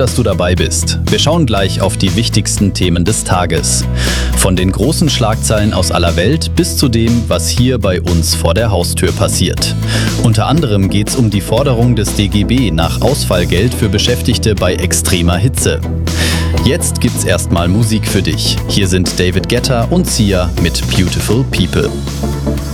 dass du dabei bist. Wir schauen gleich auf die wichtigsten Themen des Tages. Von den großen Schlagzeilen aus aller Welt bis zu dem, was hier bei uns vor der Haustür passiert. Unter anderem geht es um die Forderung des DGB nach Ausfallgeld für Beschäftigte bei extremer Hitze. Jetzt gibt's erstmal Musik für dich. Hier sind David Guetta und Sia mit Beautiful People.